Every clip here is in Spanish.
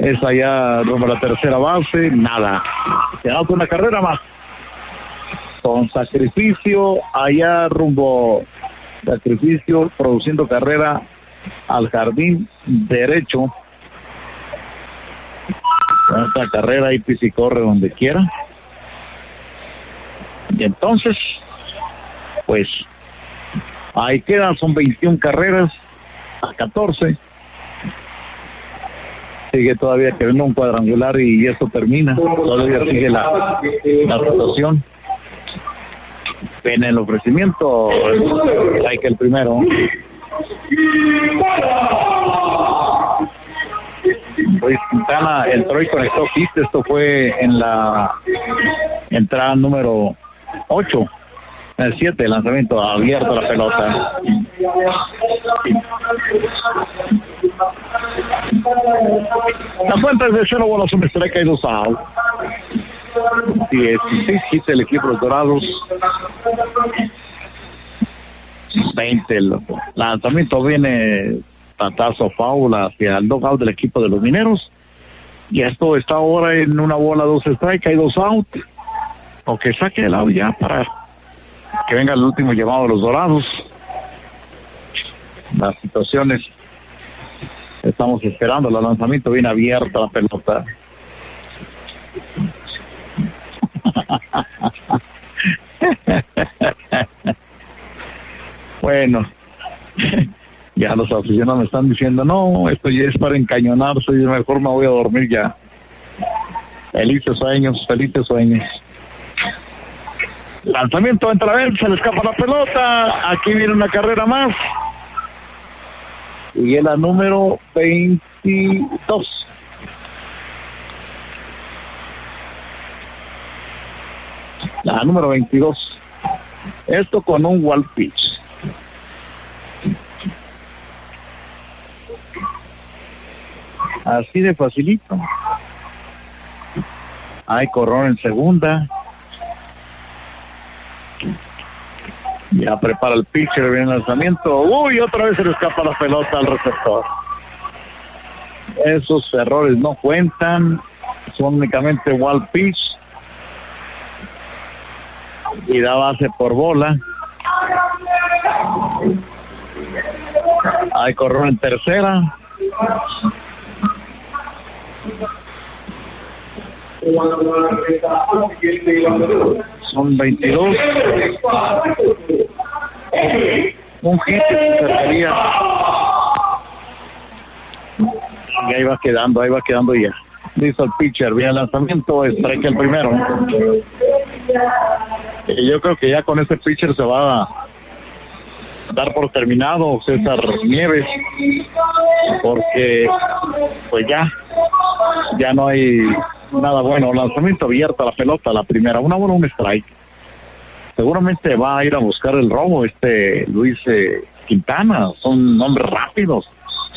es allá rumbo a la tercera base, nada. Se anota una carrera más. Con Sacrificio, allá rumbo Sacrificio, produciendo carrera al jardín derecho. Con esta carrera ahí Pisi corre donde quiera. Y entonces, pues, ahí quedan, son 21 carreras a 14. Sigue todavía quedando un cuadrangular y esto termina. Todavía sigue la situación. En el ofrecimiento, hay que el primero. Luis Quintana entró y conectó hit. Esto fue en la entrada número 8. El 7, lanzamiento abierto a la pelota. La cuenta es de 0 bolas, 1 strike y 2 outs. 16 hits el equipo de los Dorados. 20 el lanzamiento viene patazo foul hacia el dugout del equipo de los Mineros. Y esto está ahora en 1 bola, 2 strike, hay 2 out. O que saque el out ya para que venga el último llamado de los Dorados. Las situaciones estamos esperando. El lanzamiento viene abierta la pelota. Bueno, ya los aficionados me están diciendo, no, esto ya es para encañonarse y mejor me voy a dormir ya. Felices sueños, felices sueños. Lanzamiento entra a ver, se le escapa la pelota. Aquí viene una carrera más. Y es la número 22. La número 22. Esto con un wall pitch. Así de facilito. Hay corrón en segunda. Ya prepara el pitcher, viene el lanzamiento. Uy, otra vez se le escapa la pelota al receptor. Esos errores no cuentan. Son únicamente wall pitch. Y da base por bola. Hay corrón en tercera. Son 22. Un hit que se acercaría. Y ahí va quedando ya. Listo el pitcher, viene el lanzamiento, strike el primero. Y yo creo que ya con este pitcher se va a dar por terminado César Nieves, porque pues ya no hay nada bueno. Lanzamiento abierto a la pelota, la primera, 1 bola, 1 strike. Seguramente va a ir a buscar el robo Luis Quintana, son hombres rápidos.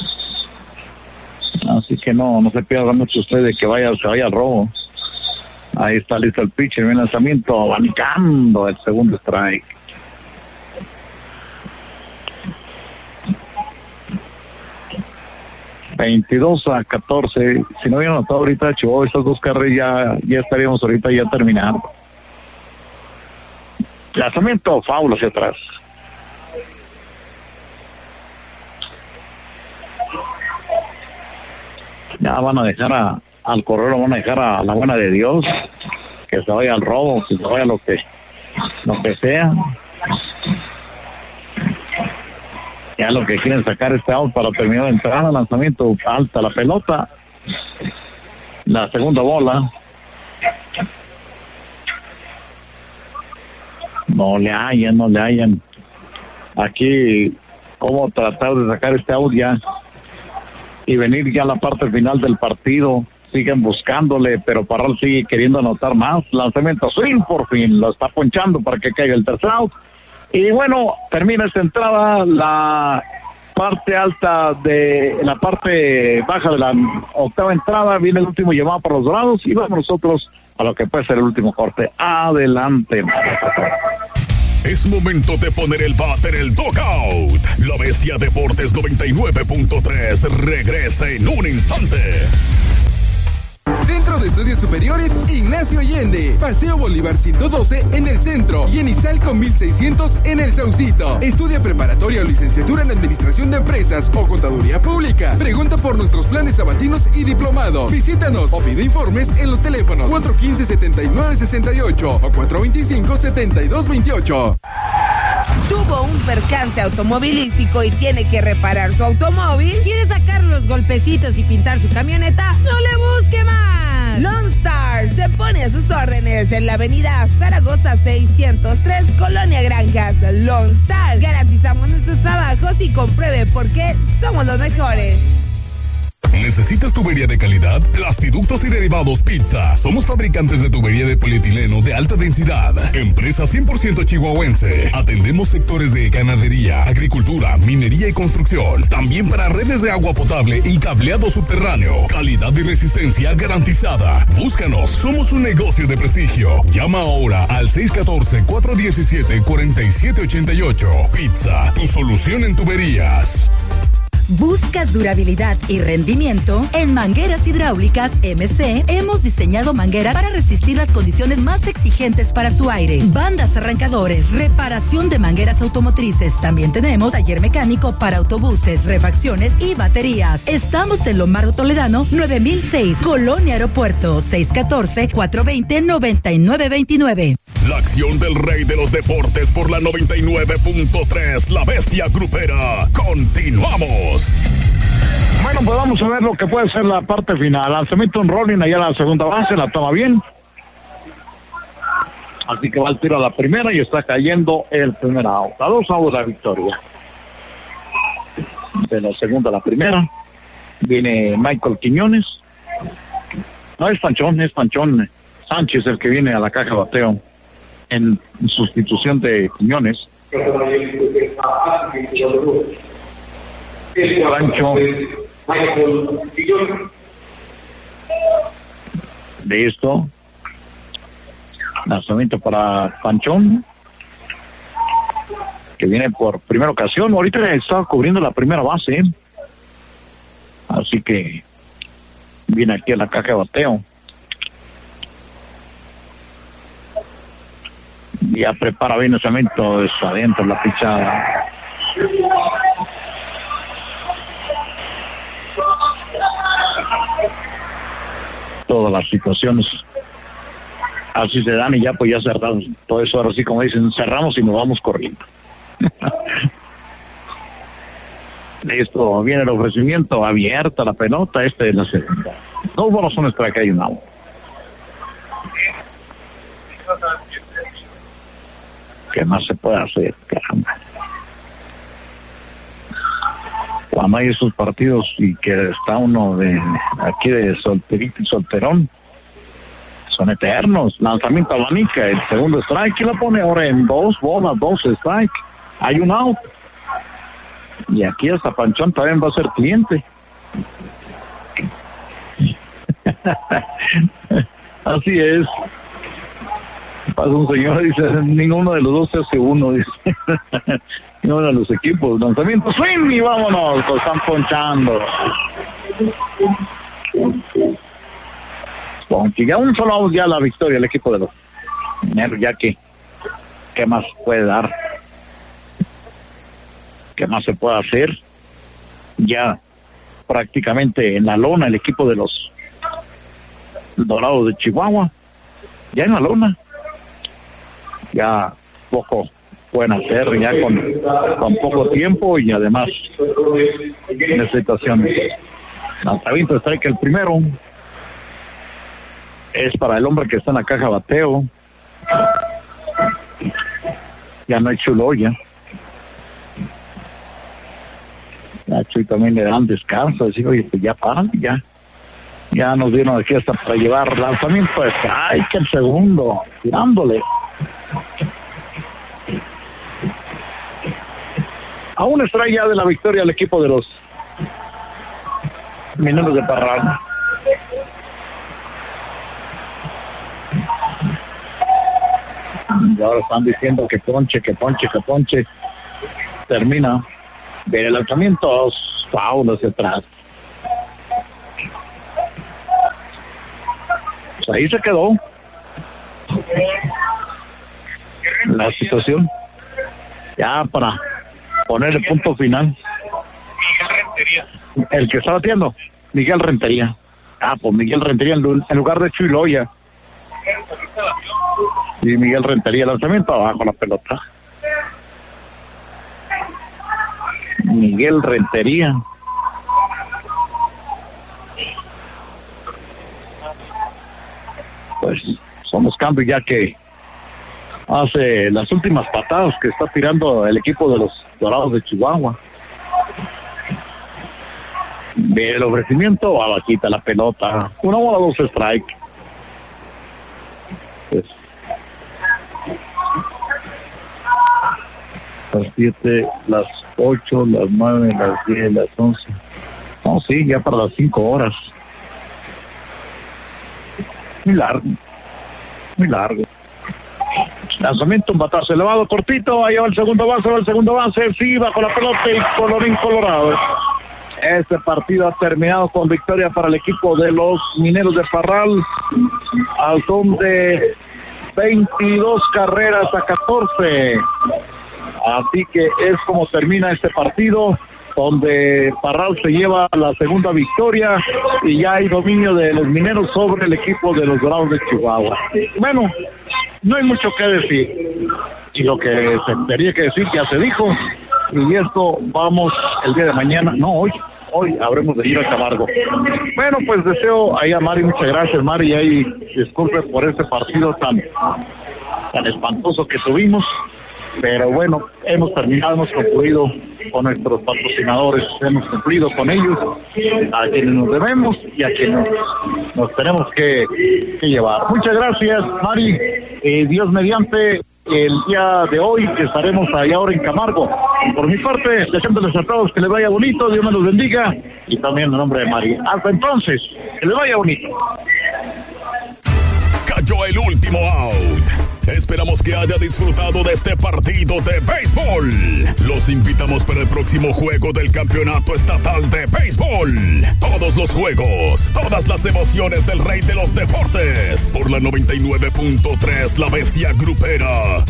Así que no se pierda mucho usted de que vaya al robo. Ahí está listo el pitcher, viene el lanzamiento, abanicando el segundo strike. $22-14. Si no hubiera anotado ahorita Chihuahua esas 2 carreras, ya estaríamos ahorita ya terminando. Lanzamiento foul hacia atrás. Ya van a dejar al correo, van a dejar a la buena de Dios, que se vaya al robo, que se vaya lo que sea. Ya lo que quieren sacar este out para terminar de entrada. Lanzamiento alta la pelota. La segunda bola. No le hallan. Aquí, cómo tratar de sacar este out ya y venir ya a la parte final del partido. Siguen buscándole, pero Parral sigue queriendo anotar más. Lanzamiento swing, por fin lo está ponchando para que caiga el tercer out. Y bueno, termina esta entrada, la parte alta de la parte baja de la octava entrada. Viene el último llamado para los Dorados y vamos nosotros a lo que puede ser el último corte. Adelante. Es momento de poner el bat en el dugout. La Bestia Deportes 99.3 regresa en un instante. Superiores Ignacio Allende, Paseo Bolívar 112 en el centro y en Izalco 1600 en el Saucito. Estudia preparatoria o licenciatura en Administración de Empresas o Contaduría Pública. Pregunta por nuestros planes sabatinos y diplomado. Visítanos o pide informes en los teléfonos 415-7968 o 425-7228. Tuvo un percance automovilístico y tiene que reparar su automóvil. ¿Quiere sacar los golpecitos y pintar su camioneta? ¡No le busque más! Lone Star se pone a sus órdenes en la avenida Zaragoza 603, Colonia Granjas. Lone Star. Garantizamos nuestros trabajos y compruebe por qué somos los mejores. ¿Necesitas tubería de calidad? Plastiductos y Derivados Pizza. Somos fabricantes de tubería de polietileno de alta densidad. Empresa 100% chihuahuense. Atendemos sectores de ganadería, agricultura, minería y construcción. También para redes de agua potable y cableado subterráneo. Calidad y resistencia garantizada. Búscanos. Somos un negocio de prestigio. Llama ahora al 614-417-4788. Pizza, tu solución en tuberías. ¿Buscas durabilidad y rendimiento? En Mangueras Hidráulicas MC hemos diseñado mangueras para resistir las condiciones más exigentes para su aire. Bandas arrancadores, reparación de mangueras automotrices. También tenemos taller mecánico para autobuses, refacciones y baterías. Estamos en Lombardo Toledano, 9006, Colonia Aeropuerto, 614-420-9929. La acción del rey de los deportes por la 99.3, La Bestia Grupera. Continuamos. Bueno, pues vamos a ver lo que puede ser la parte final. Lanzamiento en rolling allá a la segunda base, la toma bien. Así que va el tiro a la primera y está cayendo el primer out. A 2 outs la victoria. De la segunda a la primera viene Michael Quiñones. No es Panchón, es Panchón Sánchez el que viene a la caja de bateo en sustitución de Quiñones. Rancho. Listo. Lanzamiento para Panchón, que viene por primera ocasión. Ahorita estaba cubriendo la primera base, así que viene aquí a la caja de bateo. Ya prepara bien el lanzamiento, es adentro la pichada. Todas las situaciones así se dan y ya pues ya cerramos todo eso. Ahora sí, como dicen, cerramos y nos vamos corriendo. Listo, viene el ofrecimiento, abierta la pelota, es la segunda. 2 bolas son extra que hay un out. ¿Qué más se puede hacer? Caramba. Cuando hay esos partidos y que está uno de aquí de solterito y solterón, son eternos. Lanzamiento abanica, el segundo strike y la pone ahora en 2 bolas, 2 strike. Hay un out. Y aquí hasta Panchón también va a ser cliente. Así es. Pasa un señor y dice, ninguno de los dos se hace uno, dice. Ninguno de los equipos. Lanzamiento, swing y vámonos, lo están ponchando. Ponche, ya un solo out, ya la victoria el equipo de los Mineros, ya que ¿qué más puede dar? ¿Qué más se puede hacer? Ya prácticamente en la lona el equipo de los Dorados de Chihuahua, ya en la lona. Ya poco pueden hacer, ya con poco tiempo y además necesitaciones. Lanzamiento strike el primero. Es para el hombre que está en la caja bateo. Ya no hay Chuloya. A Chuy también le dan descanso, decir, oye, pues ya paran, ya nos dieron aquí hasta para llevar lanzamiento, pues, ay, que el segundo, tirándole. A una estrella de la victoria al equipo de los Mineros de Parral. Y ahora están diciendo que ponche. Termina. Ve el lanzamiento, foul hacia atrás. ahí se quedó la situación. Ya para ponerle punto final. Miguel Rentería. El que está batiendo, Miguel Rentería. Pues Miguel Rentería en lugar de Chuy Loya. Y Miguel Rentería, lanzamiento abajo la pelota. Miguel Rentería. Pues son los cambios ya que hace las últimas patadas que está tirando el equipo de los Dorados de Chihuahua. Ve el ofrecimiento, abajita la pelota. 1 bola, 2 strike. Pues, las 7, las 8, las 9, las 10, las 11. No, sí, ya para las 5 horas. Muy largo. Muy largo. Lanzamiento, un batazo elevado, cortito. Ahí va el segundo base. Sí, bajo la pelota y colorín colorado. Este partido ha terminado con victoria para el equipo de los Mineros de Parral al son de 22 carreras a 14. Así que es como termina este partido, donde Parral se lleva la segunda victoria y ya hay dominio de los Mineros sobre el equipo de los Dorados de Chihuahua. Bueno, no hay mucho que decir, y lo que se tenía que decir ya se dijo. Y esto vamos el día de mañana, hoy habremos de ir a Camargo. Bueno, pues deseo ahí a Mari, muchas gracias Mari, y ahí disculpe por este partido tan espantoso que tuvimos, pero bueno, hemos concluido con nuestros patrocinadores, hemos cumplido con ellos, a quienes nos debemos y a quienes nos tenemos que llevar. Muchas gracias Mari, Dios mediante, el día de hoy que estaremos allá ahora en Camargo. Por mi parte, deseándoles a todos que les vaya bonito, Dios me los bendiga, y también en nombre de María. Hasta entonces, que les vaya bonito. Cayó el último out. Esperamos que haya disfrutado de este partido de béisbol. Los invitamos para el próximo juego del Campeonato Estatal de Béisbol. Todos los juegos, todas las emociones del rey de los deportes. Por la 99.3 La Bestia Grupera.